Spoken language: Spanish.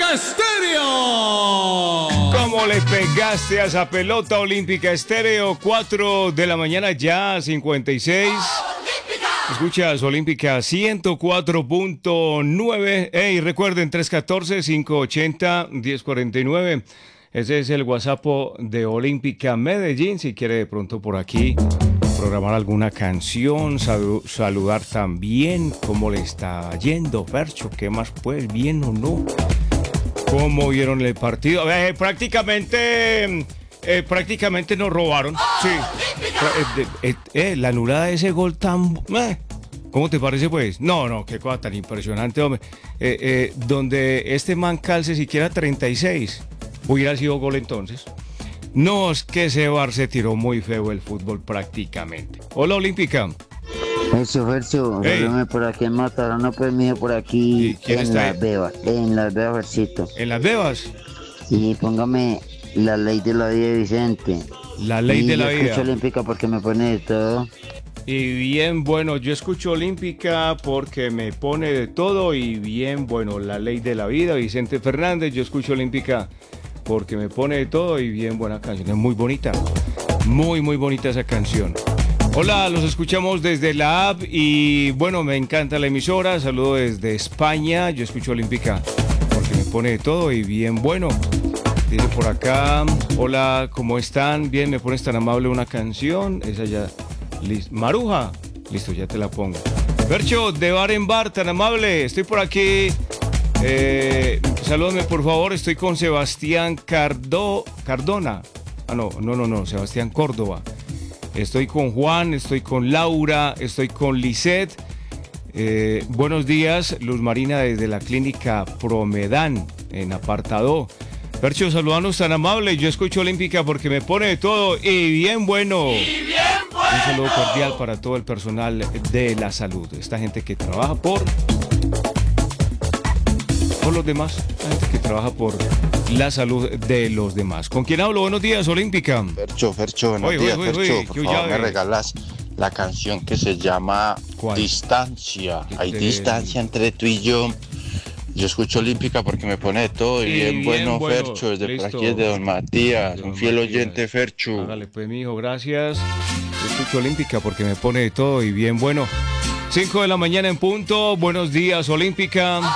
Estéreo. ¿Cómo le pegaste a esa pelota Olímpica Estéreo? 4 de la mañana ya, 56. Escuchas Olímpica 104.9. Hey, recuerden, 314-580-1049. Ese es el WhatsApp de Olímpica Medellín. Si quiere de pronto por aquí programar alguna canción, saludar también. ¿Cómo le está yendo, Fercho? ¿Qué más pues? ¿Bien o no? ¿Cómo vieron el partido? Prácticamente nos robaron. Sí. La anulada de ese gol tan... ¿Cómo te parece, pues? No, qué cosa tan impresionante, hombre. Donde este man calce siquiera 36, hubiera sido gol entonces. No, es que ese bar se tiró muy feo el fútbol prácticamente. Hola, Olímpica. Fercho, hey. Por aquí en Matarano, pues mío, por aquí en Las Bebas, Fercito. ¿En Las Bebas? Sí, póngame La Ley de la Vida de Vicente. La Ley de la Vida. Yo escucho Olímpica porque me pone de todo. Y bien, bueno, yo escucho Olímpica porque me pone de todo y bien, bueno, La Ley de la Vida, Vicente Fernández. Yo escucho Olímpica porque me pone de todo y bien, buena canción, es muy bonita, muy bonita esa canción. Hola, los escuchamos desde la app y bueno, me encanta la emisora, saludo desde España, yo escucho Olímpica porque me pone de todo y bien, bueno. Dice por acá, hola, ¿cómo están? Bien, me pones tan amable una canción, esa ya, Maruja, listo, ya te la pongo. Fercho, de bar en bar, tan amable, estoy por aquí, salúdame por favor, estoy con Sebastián Cardona, no, Sebastián Córdoba. Estoy con Juan, estoy con Laura, estoy con Lisette. Buenos días, Luz Marina desde la clínica Promedán, en apartado. Percho, saludanos tan amable. Yo escucho Olímpica porque me pone de todo y bien bueno. Un saludo cordial para todo el personal de la salud. Esta gente que trabaja por los demás. La gente que trabaja por la salud de los demás. ¿Con quién hablo? Buenos días, Olímpica. Fercho, buenos días, Fercho. Por favor, me regalas la canción que se llama ¿cuál? Distancia. Hay distancia entre tú y yo. Yo escucho Olímpica porque me pone de todo y bien bueno, Fercho, desde listo. Por aquí, desde Don Matías, un fiel oyente, Fercho. Hágale pues, mijo, gracias. Yo escucho Olímpica porque me pone de todo y bien bueno. 5 de la mañana en punto, buenos días, Olímpica.